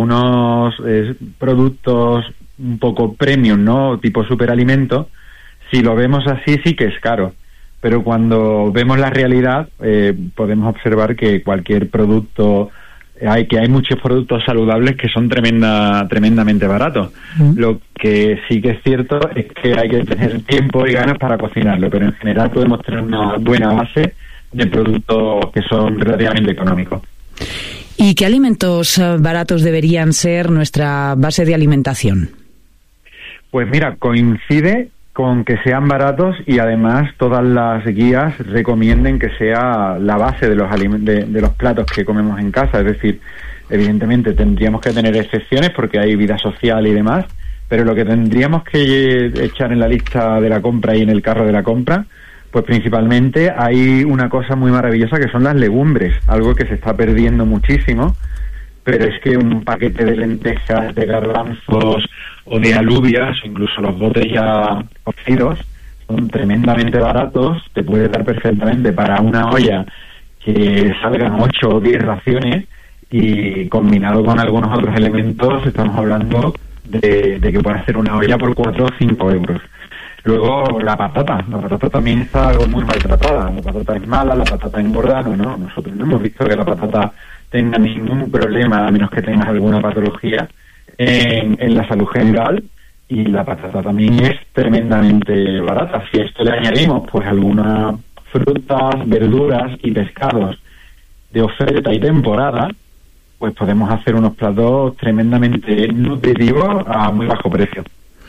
algunos productos un poco premium, ¿no? Tipo superalimento, si lo vemos así sí que es caro. Pero cuando vemos la realidad, podemos observar que cualquier producto, hay muchos productos saludables que son tremendamente baratos. Lo que sí que es cierto es que hay que tener tiempo y ganas para cocinarlo, pero en general podemos tener una buena base de productos que son relativamente económicos. ¿Y qué alimentos baratos deberían ser nuestra base de alimentación? Pues mira, coincide con que sean baratos y además todas las guías recomienden que sea la base de los platos que comemos en casa. Es decir, evidentemente tendríamos que tener excepciones porque hay vida social y demás, pero lo que tendríamos que echar en la lista de la compra y en el carro de la compra, pues principalmente hay una cosa muy maravillosa que son las legumbres, algo que se está perdiendo muchísimo. Pero es que un paquete de lentejas, de garbanzos o de alubias, o incluso los botes ya cocidos, son tremendamente baratos. Te puede dar perfectamente para una olla que salgan 8 o 10 raciones, y combinado con algunos otros elementos estamos hablando de que puede hacer una olla por 4 o 5 euros. Luego la patata también está algo muy maltratada. La patata es mala, la patata engorda, no, nosotros no hemos visto que la patata tenga ningún problema, a menos que tengas alguna patología en la salud general, y la patata también es tremendamente barata. Si a esto le añadimos pues algunas frutas, verduras y pescados de oferta y temporada, pues podemos hacer unos platos tremendamente nutritivos a muy bajo precio.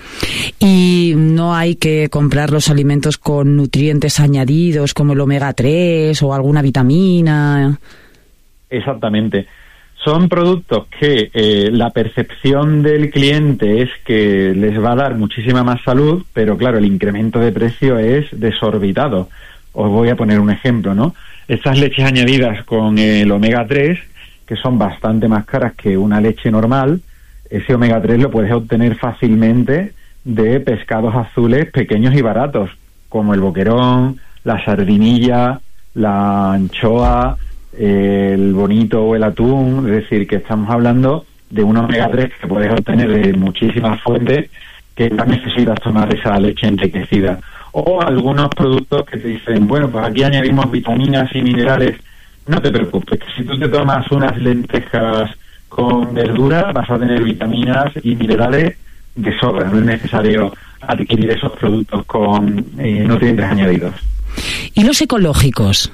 Y no hay que comprar los alimentos con nutrientes añadidos como el omega 3 o alguna vitamina. Exactamente. Son productos que la percepción del cliente es que les va a dar muchísima más salud, pero claro, el incremento de precio es desorbitado. Os voy a poner un ejemplo, ¿no? Estas leches añadidas con el omega 3, que son bastante más caras que una leche normal, ese omega 3 lo puedes obtener fácilmente de pescados azules pequeños y baratos, como el boquerón, la sardinilla, la anchoa, el bonito o el atún. Es decir, que estamos hablando de un omega 3 que puedes obtener de muchísimas fuentes, que no necesitas tomar esa leche enriquecida. O algunos productos que te dicen, bueno, pues aquí añadimos vitaminas y minerales. No te preocupes, que si tú te tomas unas lentejas con verdura vas a tener vitaminas y minerales de sobra. No es necesario adquirir esos productos con nutrientes añadidos. ¿Y los ecológicos?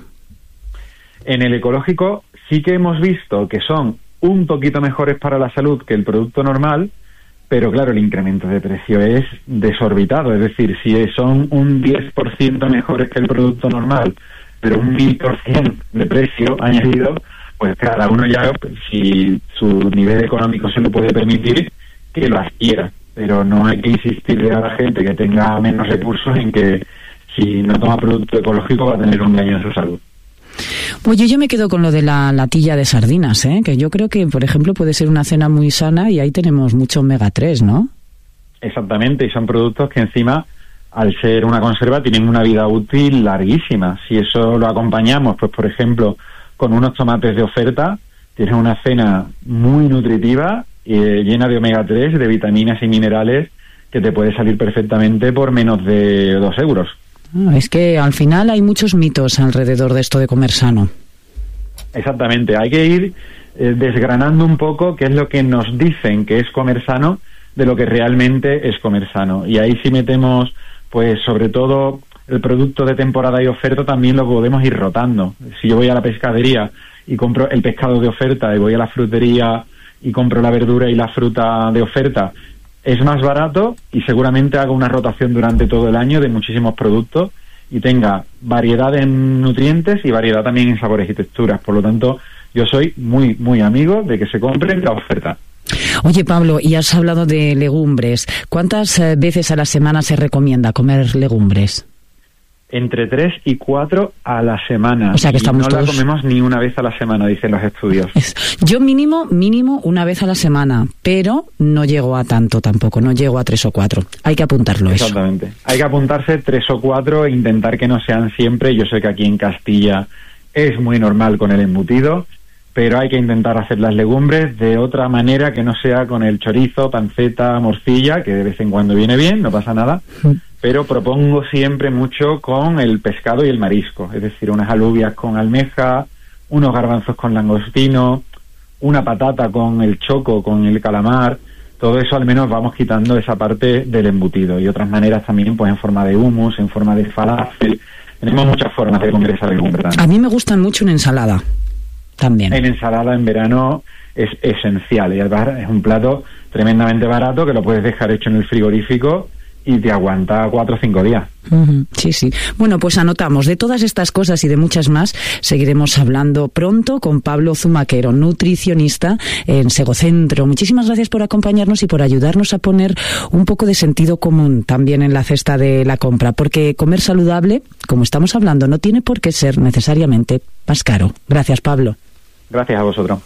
En el ecológico sí que hemos visto que son un poquito mejores para la salud que el producto normal, pero claro, el incremento de precio es desorbitado. Es decir, si son un 10% mejores que el producto normal, pero un 1000% de precio añadido, pues cada uno ya, si su nivel económico se lo puede permitir, que lo adquiera. Pero no hay que insistirle a la gente que tenga menos recursos en que si no toma producto ecológico va a tener un daño en su salud. Oye, yo me quedo con lo de la latilla de sardinas, que yo creo que, por ejemplo, puede ser una cena muy sana y ahí tenemos mucho omega 3, ¿no? Exactamente, y son productos que encima, al ser una conserva, tienen una vida útil larguísima. Si eso lo acompañamos, pues por ejemplo, con unos tomates de oferta, tienes una cena muy nutritiva, llena de omega 3, de vitaminas y minerales, que te puede salir perfectamente por menos de 2 euros. Es que al final hay muchos mitos alrededor de esto de comer sano. Exactamente, hay que ir desgranando un poco qué es lo que nos dicen que es comer sano de lo que realmente es comer sano. Y ahí si metemos, pues sobre todo el producto de temporada y oferta, también lo podemos ir rotando. Si yo voy a la pescadería y compro el pescado de oferta, y voy a la frutería y compro la verdura y la fruta de oferta, es más barato y seguramente haga una rotación durante todo el año de muchísimos productos y tenga variedad en nutrientes y variedad también en sabores y texturas. Por lo tanto, yo soy muy, muy amigo de que se compren la oferta. Oye, Pablo, y has hablado de legumbres. ¿Cuántas veces a la semana se recomienda comer legumbres? Entre 3 y 4 a la semana. O sea que estamos no todos... la comemos ni una vez a la semana, dicen los estudios. Yo mínimo una vez a la semana, pero no llego a tanto tampoco, no llego a 3 o 4. Hay que apuntarlo. Exactamente. Eso. Hay que apuntarse 3 o 4 e intentar que no sean siempre. Yo sé que aquí en Castilla es muy normal con el embutido, pero hay que intentar hacer las legumbres de otra manera que no sea con el chorizo, panceta, morcilla, que de vez en cuando viene bien, no pasa nada, pero propongo siempre mucho con el pescado y el marisco, es decir, unas alubias con almeja, unos garbanzos con langostino, una patata con el choco, con el calamar. Todo eso al menos vamos quitando esa parte del embutido, y otras maneras también, pues en forma de hummus, en forma de falafel. Tenemos muchas formas de comer esa legumbre también. A mí me gustan mucho en ensalada también. En ensalada en verano es esencial, y además es un plato tremendamente barato que lo puedes dejar hecho en el frigorífico y te aguanta 4 o 5 días. Sí, sí. Bueno, pues anotamos. De todas estas cosas y de muchas más seguiremos hablando pronto con Pablo Zumaquero, nutricionista en Segocentro. Muchísimas gracias por acompañarnos y por ayudarnos a poner un poco de sentido común también en la cesta de la compra, porque comer saludable, como estamos hablando, no tiene por qué ser necesariamente más caro. Gracias, Pablo. Gracias a vosotros.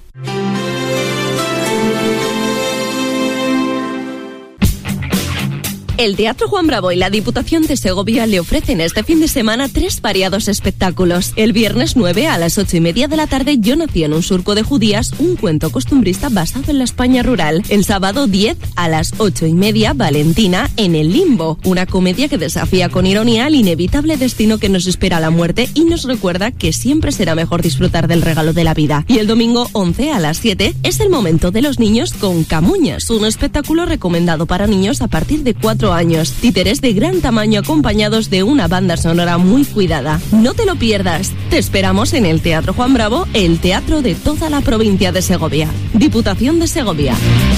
El Teatro Juan Bravo y la Diputación de Segovia le ofrecen este fin de semana 3 variados espectáculos. El viernes 9 a las 8:30 de la tarde, Yo nací en un surco de judías, un cuento costumbrista basado en la España rural. El sábado 10 a las 8:30, Valentina en El Limbo, una comedia que desafía con ironía el inevitable destino que nos espera la muerte y nos recuerda que siempre será mejor disfrutar del regalo de la vida. Y el domingo 11 a las 7 es el momento de los niños con Camuñas, un espectáculo recomendado para niños a partir de 4 años. Títeres de gran tamaño acompañados de una banda sonora muy cuidada. No te lo pierdas. Te esperamos en el Teatro Juan Bravo, el teatro de toda la provincia de Segovia. Diputación de Segovia.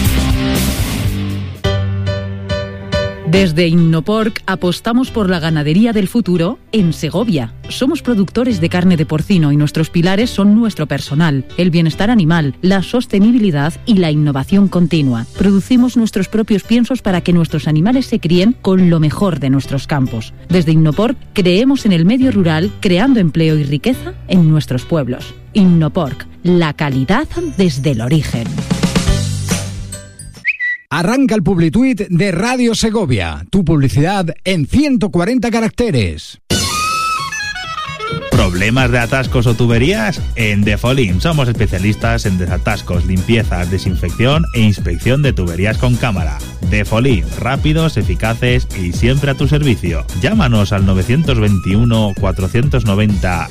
Desde Innoporc apostamos por la ganadería del futuro en Segovia. Somos productores de carne de porcino y nuestros pilares son nuestro personal, el bienestar animal, la sostenibilidad y la innovación continua. Producimos nuestros propios piensos para que nuestros animales se críen con lo mejor de nuestros campos. Desde Innoporc creemos en el medio rural, creando empleo y riqueza en nuestros pueblos. Innoporc, la calidad desde el origen. Arranca el Publituit de Radio Segovia. Tu publicidad en 140 caracteres. ¿Problemas de atascos o tuberías? En Defolim somos especialistas en desatascos, limpiezas, desinfección e inspección de tuberías con cámara. Defolim, rápidos, eficaces y siempre a tu servicio. Llámanos al 921 490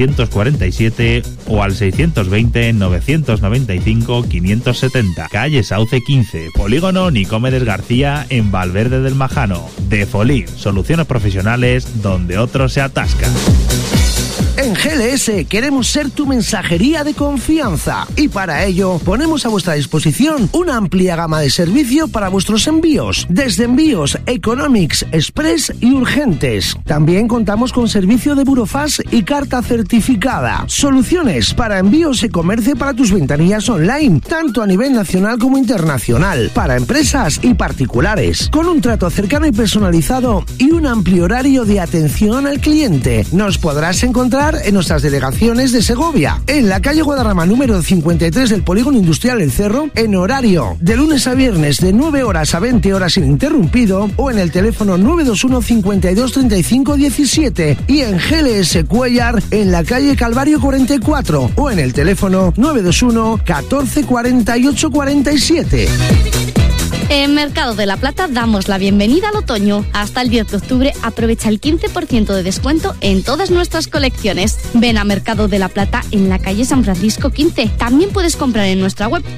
747 o al 620 995 570. Calle Sauce 15, Polígono Nicomedes García en Valverde del Majano. Defolim, soluciones profesionales donde otros se atascan. En GLS queremos ser tu mensajería de confianza y para ello ponemos a vuestra disposición una amplia gama de servicio para vuestros envíos, desde envíos Economics, Express y urgentes. También contamos con servicio de burofax y carta certificada. Soluciones para envíos y comercio para tus ventanillas online, tanto a nivel nacional como internacional, para empresas y particulares, con un trato cercano y personalizado y un amplio horario de atención al cliente. Nos podrás encontrar en nuestras delegaciones de Segovia, en la calle Guadarrama número 53 del Polígono Industrial El Cerro, en horario de lunes a viernes de 9 horas a 20 horas ininterrumpido, o en el teléfono 921 52 35 17 y en GLS Cuellar en la calle Calvario 44 o en el teléfono 921 14 48 47. En Mercado de la Plata damos la bienvenida al otoño. Hasta el 10 de octubre aprovecha el 15% de descuento en todas nuestras colecciones. Ven a Mercado de la Plata en la calle San Francisco 15. También puedes comprar en nuestra web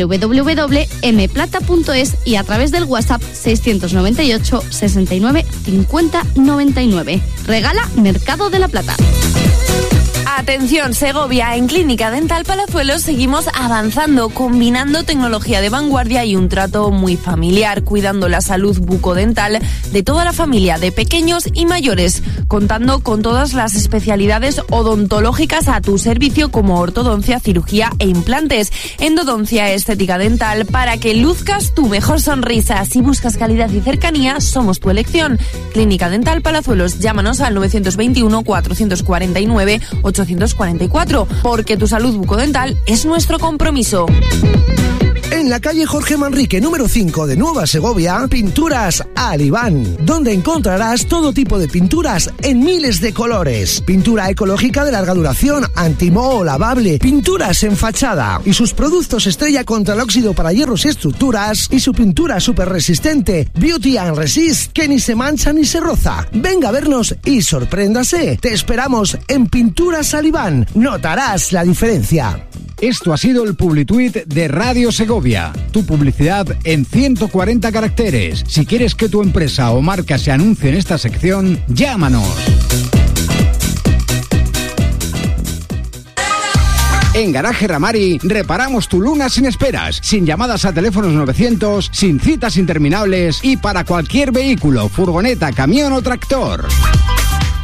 www.mplata.es y a través del WhatsApp 698 69 50 99. Regala Mercado de la Plata. Atención Segovia, en Clínica Dental Palazuelos seguimos avanzando, combinando tecnología de vanguardia y un trato muy familiar, cuidando la salud bucodental de toda la familia, de pequeños y mayores, contando con todas las especialidades odontológicas a tu servicio como ortodoncia, cirugía e implantes, endodoncia, estética dental, para que luzcas tu mejor sonrisa. Si buscas calidad y cercanía, somos tu elección. Clínica Dental Palazuelos, llámanos al 921 449 844, porque tu salud bucodental es nuestro compromiso. En la calle Jorge Manrique, número 5 de Nueva Segovia, Pinturas Alibán, donde encontrarás todo tipo de pinturas en miles de colores. Pintura ecológica de larga duración, antimoho, lavable, pinturas en fachada y sus productos estrella contra el óxido para hierros y estructuras y su pintura súper resistente, Beauty and Resist, que ni se mancha ni se roza. Venga a vernos y sorpréndase. Te esperamos en Pinturas Alibán. Notarás la diferencia. Esto ha sido el Publituit de Radio Segovia. Tu publicidad en 140 caracteres. Si quieres que tu empresa o marca se anuncie en esta sección, llámanos. En Garaje Ramari reparamos tu Luna sin esperas, sin llamadas a teléfonos 900, sin citas interminables y para cualquier vehículo, furgoneta, camión o tractor.